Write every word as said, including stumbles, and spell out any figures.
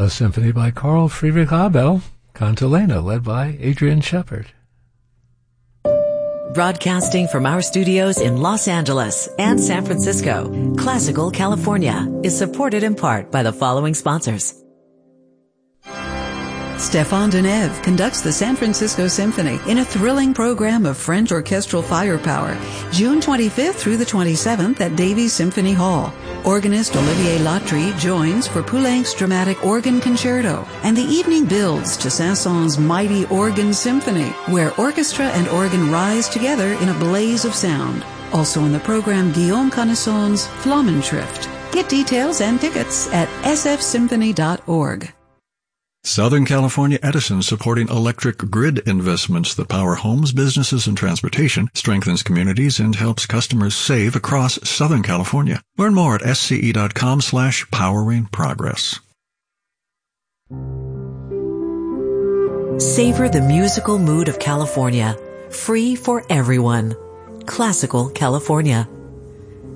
A symphony by Carl Friedrich Abel, Cantilena, led by Adrian Shepard. Broadcasting from our studios in Los Angeles and San Francisco, Classical California is supported in part by the following sponsors. Stéphane Deneuve conducts the San Francisco Symphony in a thrilling program of French orchestral firepower, June twenty-fifth through the twenty-seventh at Davies Symphony Hall. Organist Olivier Latry joins for Poulenc's dramatic organ concerto, and the evening builds to Saint-Saëns' mighty organ symphony, where orchestra and organ rise together in a blaze of sound. Also in the program, Guillaume Connaisson's Flammenschrift. Get details and tickets at s f symphony dot org. Southern California Edison, supporting electric grid investments that power homes, businesses, and transportation, strengthens communities, and helps customers save across Southern California. Learn more at sce.com slash powering progress. Savor the musical mood of California. Free for everyone. Classical California.